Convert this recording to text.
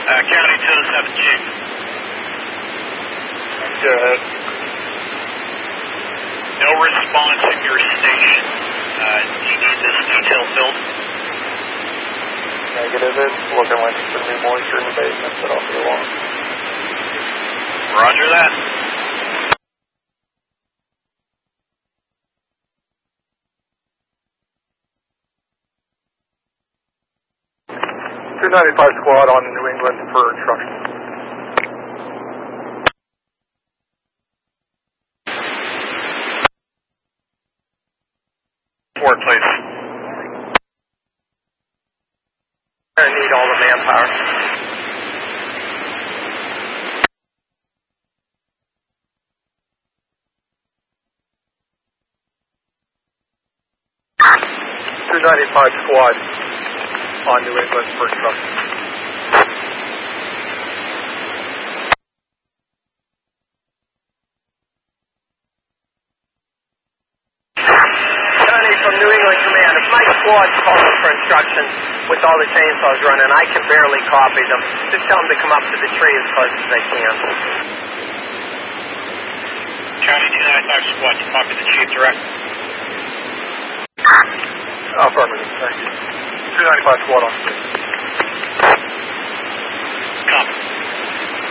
County 207 Chief. Go ahead. No response in your station. Do you need this detail filled? Negative. It's looking like it's going to be moisture in the basement, but I'll be along. Roger that. .295 squad on New England for instructions. Forward, please. I need all the manpower. .295 squad on New England for instructions. Johnny from New England Command. If my squad's calling for instructions with all the chainsaws running, I can barely copy them. Just tell them to come up to the tree as close as they can. County 295 squad, you copy the chief direct? Affirmative, thank you. .295 squad on.